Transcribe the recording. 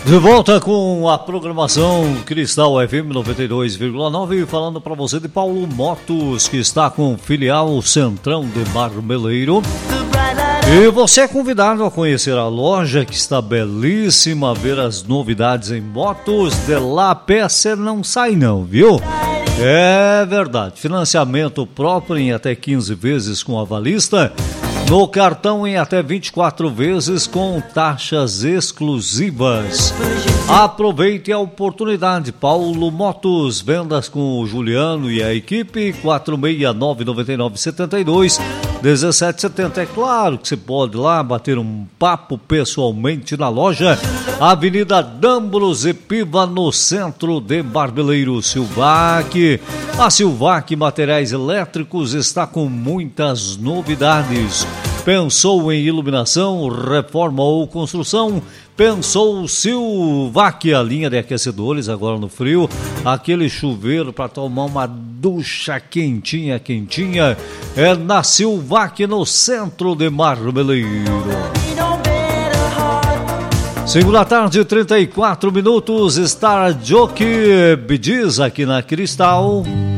De volta com a programação Cristal FM 92,9, falando para você de Paulo Motos, que está com filial Centrão de Marmeleiro. E você é convidado a conhecer a loja, que está belíssima, ver as novidades em motos. De lá a pé você não sai não, viu? É verdade, financiamento próprio em até 15 vezes com avalista. No cartão em até 24 vezes com taxas exclusivas. Aproveite a oportunidade. Paulo Motos, vendas com o Juliano e a equipe, 469-9972-1770. É claro que você pode ir lá bater um papo pessoalmente na loja, Avenida Dambros e Piva, no centro de Marmeleiro. Silvac. A Silvac Materiais Elétricos está com muitas novidades. Pensou em iluminação, reforma ou construção? Pensou Silvac, a linha de aquecedores agora no frio, aquele chuveiro para tomar uma ducha quentinha, é na Silvac, no centro de Marmeleiro. 5h, 34 minutos, Star Jockey Bidiz aqui na Cristal.